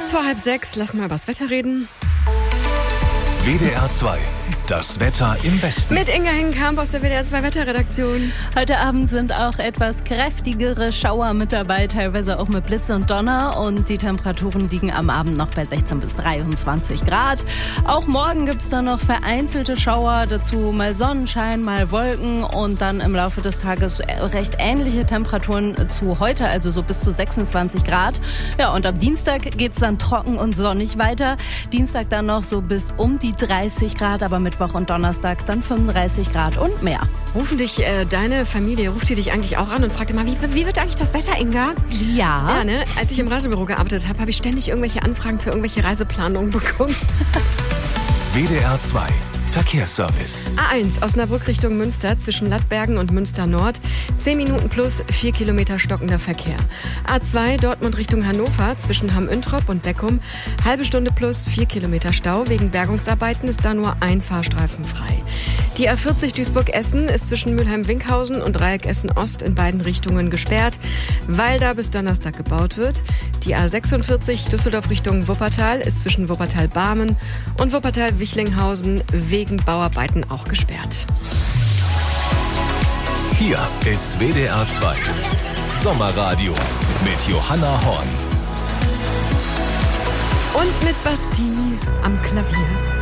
Kurz vor 5:30, lass mal über das Wetter reden. WDR 2, das Wetter im Westen. Mit Inga Hengenkamp aus der WDR 2 Wetterredaktion. Heute Abend sind auch etwas kräftigere Schauer mit dabei, teilweise auch mit Blitz und Donner. Und die Temperaturen liegen am Abend noch bei 16 bis 23 Grad. Auch morgen gibt's dann noch vereinzelte Schauer, dazu mal Sonnenschein, mal Wolken und dann im Laufe des Tages recht ähnliche Temperaturen zu heute, also so bis zu 26 Grad. Ja, und am Dienstag geht's dann trocken und sonnig weiter. Dienstag dann noch so bis um die 30 Grad, aber Mittwoch und Donnerstag dann 35 Grad und mehr. Rufen dich deine Familie, ruft die dich eigentlich auch an und fragt immer, wie wird eigentlich das Wetter, Inga? Ja. Ja, ne? Als ich im Reisebüro gearbeitet habe, habe ich ständig irgendwelche Anfragen für irgendwelche Reiseplanungen bekommen. WDR 2, Verkehrsservice. A1 Osnabrück Richtung Münster zwischen Lattbergen und Münster Nord. 10 Minuten plus 4 Kilometer stockender Verkehr. A2 Dortmund Richtung Hannover zwischen Hamm-Üntrop und Beckum. Halbe Stunde plus 4 Kilometer Stau. Wegen Bergungsarbeiten ist da nur ein Fahrstreifen frei. Die A40 Duisburg-Essen ist zwischen Mülheim-Winkhausen und Dreieck Essen-Ost in beiden Richtungen gesperrt, weil da bis Donnerstag gebaut wird. Die A46 Düsseldorf Richtung Wuppertal ist zwischen Wuppertal-Barmen und Wuppertal-Wichlinghausen wegen Bauarbeiten auch gesperrt. Hier ist WDR 2, Sommerradio mit Johanna Horn. Und mit Basti am Klavier.